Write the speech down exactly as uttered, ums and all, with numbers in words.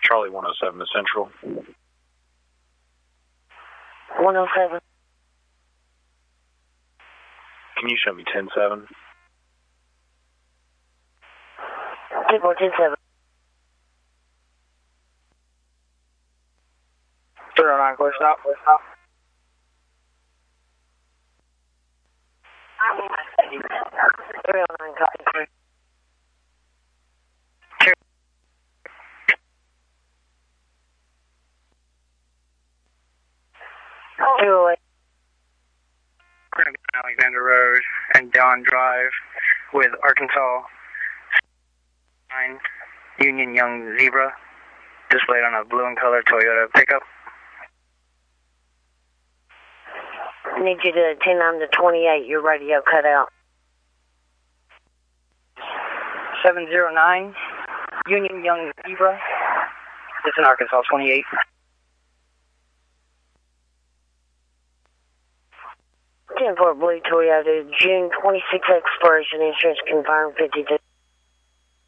Charlie one oh seven to Central. one oh seven. Can you show me ten seven? ten four, ten seven. three oh nine, clear stop, clear stop. three oh nine, copy, three. two oh eight. Alexander Road and Don Drive with Arkansas nine Union Young Zebra, displayed on a blue and color Toyota pickup. I need you to ten nine to twenty-eight. Your radio cut out. seven oh nine Union Young Zebra. It's in Arkansas twenty-eight. ten four Blue Toyota, June twenty-sixth expiration, insurance confirmed fifty-two.